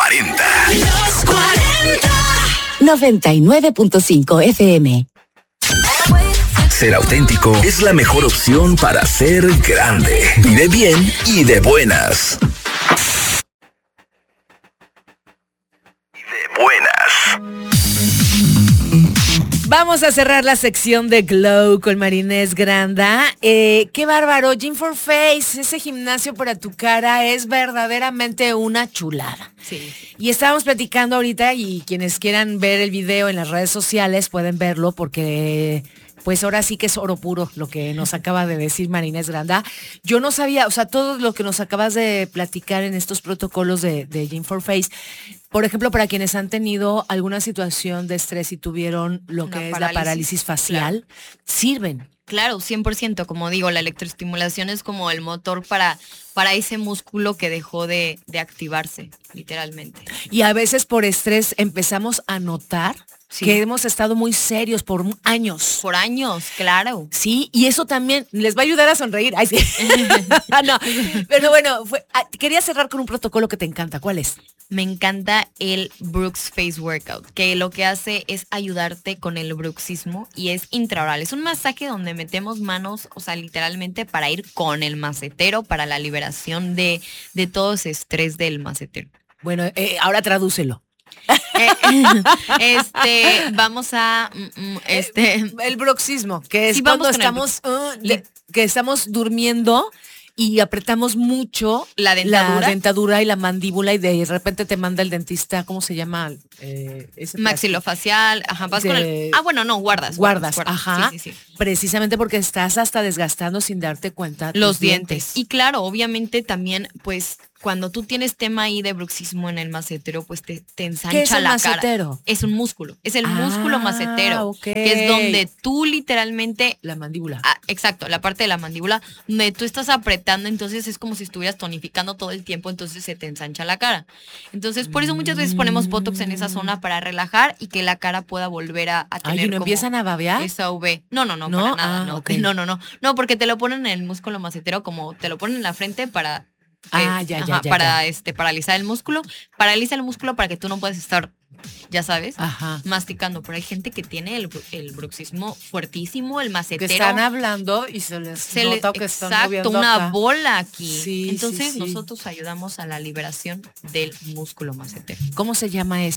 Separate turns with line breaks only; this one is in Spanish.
40.
Los 40.
99.5 FM.
Ser auténtico es la mejor opción para ser grande. Vive bien y de buenas.
Vamos a cerrar la sección de Glow con Marinés Granda. Qué bárbaro, Gym for Face, ese gimnasio para tu cara es verdaderamente una chulada.
Sí.
Y estábamos platicando ahorita y quienes quieran ver el video en las redes sociales pueden verlo porque pues ahora sí que es oro puro lo que nos acaba de decir Marinés Granda. Yo no sabía, o sea, todo lo que nos acabas de platicar en estos protocolos de Gym for Face. Por ejemplo, para quienes han tenido alguna situación de estrés y tuvieron lo que es la parálisis facial, sirven.
Claro, 100%. Como digo, la electroestimulación es como el motor para ese músculo que dejó de activarse, literalmente.
Y a veces por estrés empezamos a notar que hemos estado muy serios por años.
Por años, claro.
Sí, y eso también les va a ayudar a sonreír. Ay, sí. No, pero bueno, quería cerrar con un protocolo que te encanta. ¿Cuál es?
Me encanta el Brooks Face Workout, que lo que hace es ayudarte con el bruxismo y es intraoral. Es un masaje donde metemos manos, o sea, literalmente para ir con el macetero, para la liberación de todo ese estrés del macetero.
Bueno, ahora tradúcelo.
Vamos a
el bruxismo, que es cuando estamos que estamos durmiendo y apretamos mucho
la
dentadura y la mandíbula y de repente te manda el dentista, ¿cómo se llama?
Maxilofacial, ajá, vas con el... guardas,
ajá,
sí.
Precisamente porque estás hasta desgastando sin darte cuenta
los dientes. Y claro, obviamente también, pues, cuando tú tienes tema ahí de bruxismo en el macetero, pues te ensancha
¿Qué es el
la
macetero?
Cara. Es un músculo, es el músculo macetero,
okay.
Que es donde tú literalmente...
La mandíbula.
Exacto, la parte de la mandíbula, donde tú estás apretando, entonces es como si estuvieras tonificando todo el tiempo, entonces se te ensancha la cara. Entonces, por eso muchas veces ponemos Botox en esa zona para relajar y que la cara pueda volver a tener
¿y no empiezan a babear?
Esa V. No, para nada, no.
Okay.
No. No, porque te lo ponen en el músculo macetero, como te lo ponen en la frente para... para paralizar el músculo. Paraliza el músculo para que tú no puedas estar, ya sabes, masticando. Pero hay gente que tiene el bruxismo fuertísimo, el macetero.
Que están hablando y se les nota que están moviendo
una
acá.
bola aquí.
Sí,
entonces
sí.
nosotros ayudamos a la liberación del músculo macetero.
¿Cómo se llama